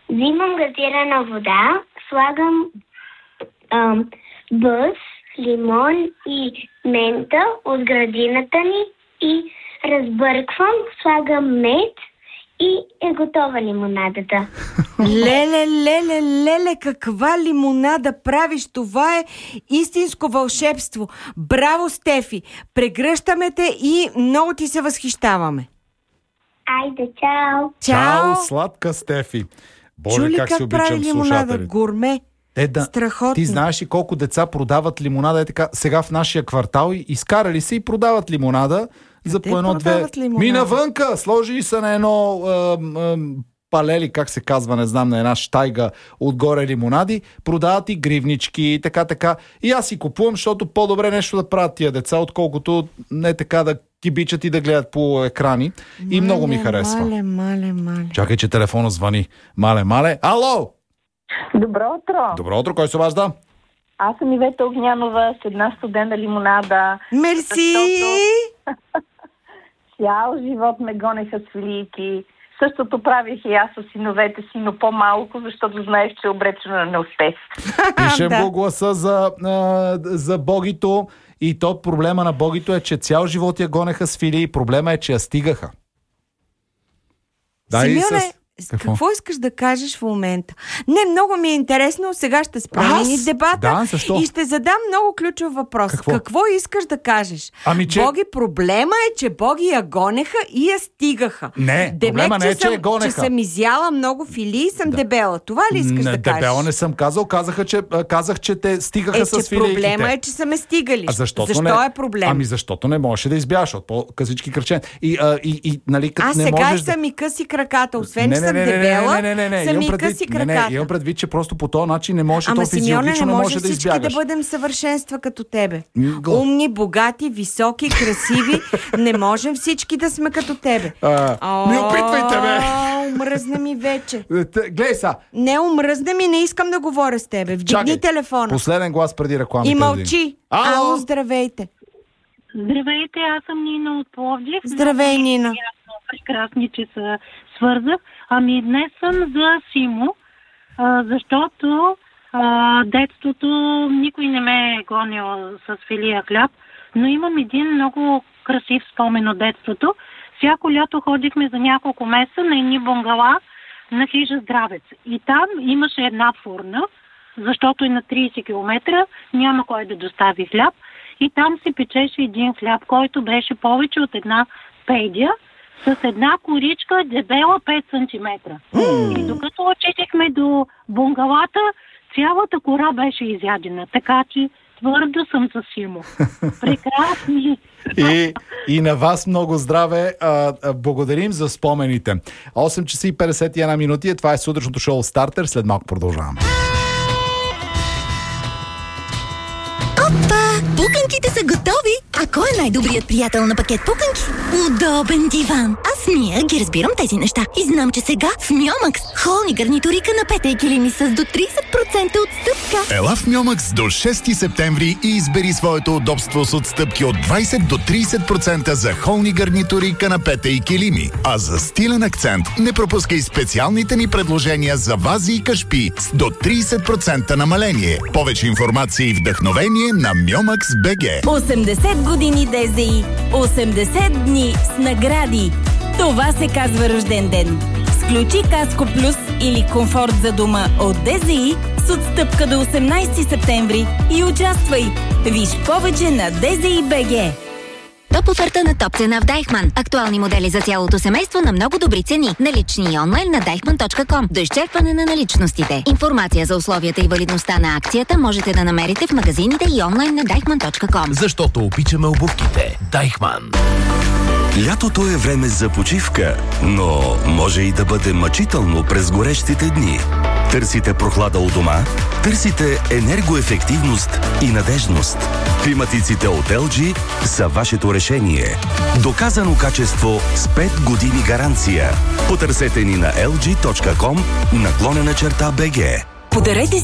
Взимам газирана вода, слагам бъз, лимон и мента от градината ни и разбърквам, слагам мед и е готова лимонадата. Леле, каква лимонада правиш? Това е истинско вълшебство. Браво, Стефи! Прегръщаме те и много ти се възхищаваме. Айде, чао! Чао, сладка Стефи! Боже, Чули как си обичам прави лимонада? слушателите. Гурме. Страхотно. Ти знаеш ли колко деца продават лимонада? Е така, сега в нашия квартал изкарали се и продават лимонада за по едно-две. Мина вънка, сложи се на едно палели, как се казва, не знам, на една щайга отгоре лимонади, продават и гривнички и така. И аз си купувам, защото по-добре нещо да правят тия деца, отколкото не така да кибичат и да гледат по екрани. И много ми харесва. Мале. Чакай, че телефона звъни. Мале. Ало! Добро утро, кой се обажда? Аз съм Ивета Огнянова с една студена лимонада. Мерси! Цял живот ме гонеха с филийки. Същото правих и аз с синовете си, но по-малко, защото знаех, че е обречено на неуспех. Пишем го гласа за Богито. И то проблема на Богито е, че цял живот я гонеха с филии. Проблема е, че я стигаха. Симеоне, какво искаш да кажеш в момента? Не, много ми е интересно. Сега ще спрем дебата и ще задам много ключов въпрос. Какво искаш да кажеш? Боги, проблема е, че Боги я гонеха и я стигаха. Не, проблема не е, че я гонеха. Че съм изяла много филии и съм дебела. Това ли искаш да кажеш? Дебела не съм казал. Казах, че те стигаха с филийките. Проблема е, че са ме стигали. Защо е проблем? Защото не можеше да избягаш от по-късички кръчен. Нали, сега са ми къси краката. Освен, че съм дебела, са ми къси краката. Имам предвид, че просто по този начин не може, то физиологично не може да избягаш. Всички да бъдем съвършенства като тебе. Умни, богати, високи, красиви. Не можем всички да сме като тебе. Не опитвайте ме! Умръзна ми вече. Гледай са. Не, умръзна ми, не искам да говоря с тебе. Вдигни телефона. Последен глас преди рекламите. И мълчи. Ало, здравейте. Здравейте, аз съм Нина от Пловдив. Здравей, Нина. Прекрасни, че се свързах. Днес съм за Симо, защото детството никой не ме е гонил с филия хляб, но имам един много красив спомен от детството. Всяко лято ходихме за няколко месеца на едни бунгала на хижа Здравец. И там имаше една фурна, защото и на 30 км няма кой да достави хляб. И там се печеше един хляб, който беше повече от една педия, с една коричка дебела 5 см. И докато отчетехме до бунгалата, цялата кора беше изядена. Така че твърдо съм за Симо. Прекрасни! И на вас много здраве. Благодарим за спомените. 8 часа и 51 минути. Това е сутрешното шоу Стартер. След малко продължаваме. Опа! Пуканките са готови! А кой е най-добрият приятел на пакет пуканки? Удобен диван! Аз Мия ги разбирам тези неща. И знам, че сега в Мьомакс холни гарнитури, канапета и килими с до 30% отстъпка. Ела в Мьомакс до 6 септември и избери своето удобство с отстъпки от 20 до 30% за холни гарнитури, канапета и килими. А за стилен акцент не пропускай специалните ни предложения за вази и кашпи с до 30% намаление. Повече информация и вдъхновение на Мьомакс БГ. 80 години ДЗИ. 80 дни с награди. Това се казва рожден ден. Сключи Каско Плюс или Комфорт за дома от ДЗИ с отстъпка до 18 септември и участвай. Виж повече на ДЗИ БГ. Топ оферта на топ цена в Дайхман. Актуални модели за цялото семейство на много добри цени. Налични и онлайн на deichmann.com. До изчерпване на наличностите. Информация за условията и валидността на акцията можете да намерите в магазините и онлайн на deichmann.com. Защото обичаме обувките. Дайхман. Лятото е време за почивка, но може и да бъде мъчително през горещите дни. Търсите прохлада у дома? Търсите енергоефективност и надежност. Климатиците от LG са вашето решение. Доказано качество с 5 години гаранция. Потърсете ни на lg.com/BG. Подарете